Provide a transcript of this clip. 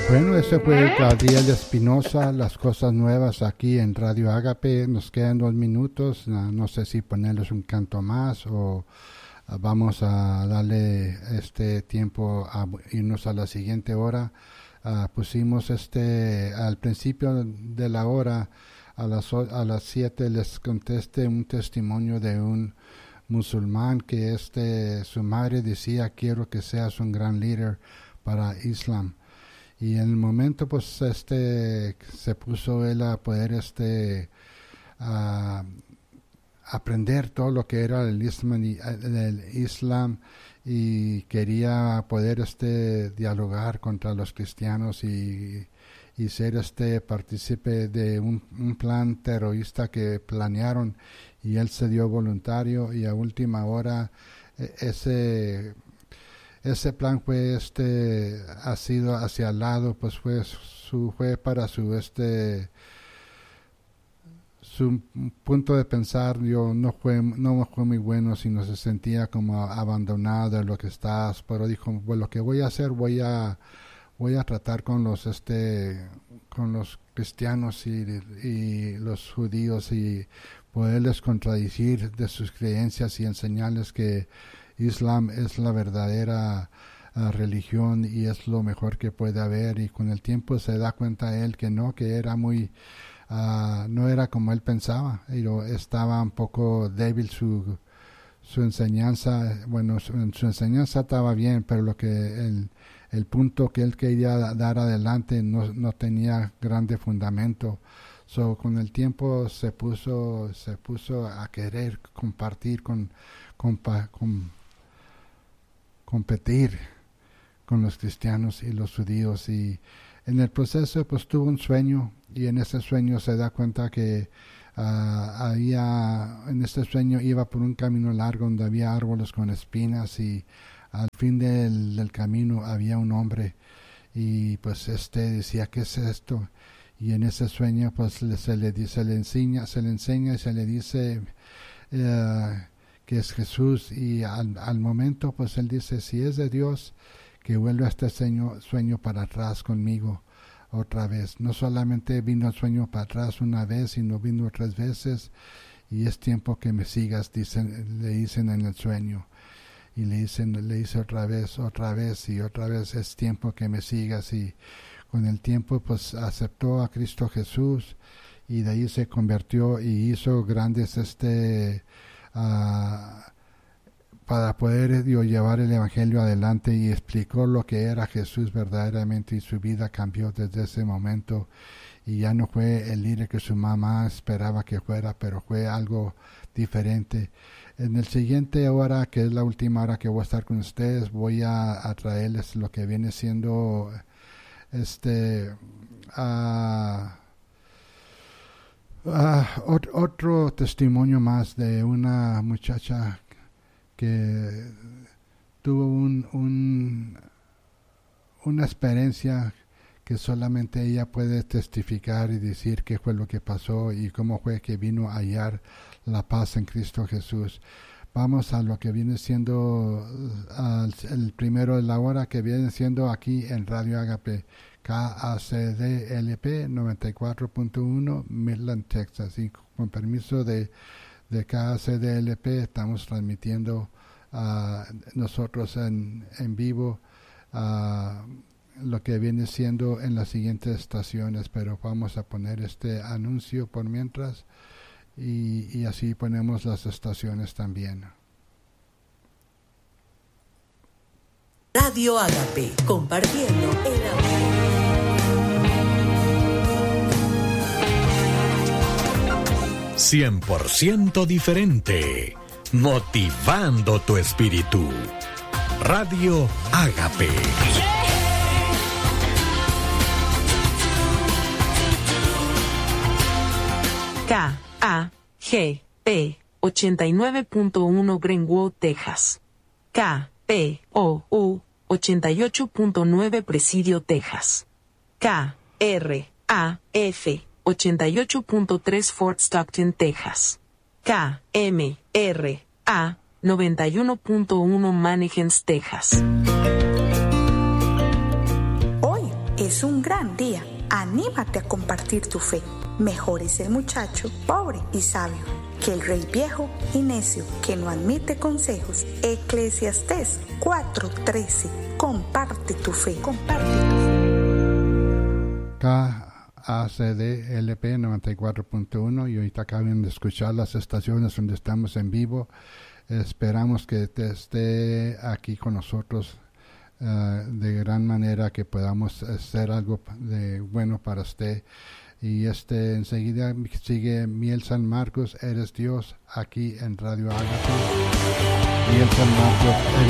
Bueno, ese fue Gabriel Espinosa, Las Cosas Nuevas aquí en Radio Ágape. Nos quedan 2 minutos, no sé si ponerles un canto más o vamos a darle este tiempo a irnos a la siguiente hora. Pusimos al principio de la hora, a las 7 les contesté un testimonio de un musulmán que su madre decía: quiero que seas un gran líder para Islam. Y en el momento pues se puso él a poder aprender todo lo que era el Islam y quería poder dialogar contra los cristianos y ser partícipe de un plan terrorista que planearon, y él se dio voluntario, y a última hora ese plan fue ha sido hacia el lado, pues fue para su punto de pensar. Yo no fue muy bueno, sino se sentía como abandonado de lo que estás, pero dijo: pues lo que voy a hacer, voy a tratar con los cristianos y los judíos y poderles contradecir de sus creencias y enseñarles que Islam es la verdadera religión y es lo mejor que puede haber. Y con el tiempo se da cuenta él que era muy no era como él pensaba, estaba un poco débil su enseñanza. Bueno, su enseñanza estaba bien, pero lo que el punto que él quería dar adelante no tenía grande fundamento. Con el tiempo se puso a querer compartir competir con los cristianos y los judíos, y en el proceso pues tuvo un sueño, y en ese sueño se da cuenta que en este sueño iba por un camino largo donde había árboles con espinas, y al fin del camino había un hombre, y pues decía: ¿qué es esto? Y en ese sueño pues se le enseña y se le dice que es Jesús, y al momento pues él dice: si es de Dios, que vuelva este sueño para atrás conmigo otra vez. No solamente vino el sueño para atrás una vez, sino vino 3 veces, y es tiempo que me sigas, le dicen en el sueño, y le dice otra vez y otra vez: es tiempo que me sigas. Y con el tiempo pues aceptó a Cristo Jesús, y de ahí se convirtió y hizo grandes para poder llevar el evangelio adelante, y explicó lo que era Jesús verdaderamente, y su vida cambió desde ese momento, y ya no fue el líder que su mamá esperaba que fuera, pero fue algo diferente. En el siguiente hora, que es la última hora que voy a estar con ustedes, voy a traerles lo que viene siendo otro testimonio más de una muchacha que tuvo una experiencia que solamente ella puede testificar y decir qué fue lo que pasó y cómo fue que vino a hallar la paz en Cristo Jesús. Vamos a lo que viene siendo el primero de la hora, que viene siendo aquí en Radio Ágape, KACDLP 94.1 Midland, Texas. Y con permiso de KACDLP estamos transmitiendo nosotros en vivo lo que viene siendo en las siguientes estaciones, pero vamos a poner este anuncio por mientras, y así ponemos las estaciones también. Radio Ágape, compartiendo el amor. 100% diferente, motivando tu espíritu. Radio Ágape. KAGP 89.1 Greenwood, Texas. KPOU 88.9 Presidio, Texas. KRAF 88.3 Fort Stockton, Texas. KMRA 91.1 Mannequins, Texas. Hoy es un gran día. Anímate a compartir tu fe. Mejor es el muchacho pobre y sabio que el rey viejo y necio que no admite consejos. Eclesiastés 4:13. Comparte tu fe. Comparte tu fe. KACD LP 94.1 y ahorita acaban de escuchar las estaciones donde estamos en vivo. Esperamos que te esté aquí con nosotros de gran manera, que podamos hacer algo de bueno para usted. Y enseguida sigue Miel San Marcos, Eres Dios, aquí en Radio Ágape. Miel San Marcos,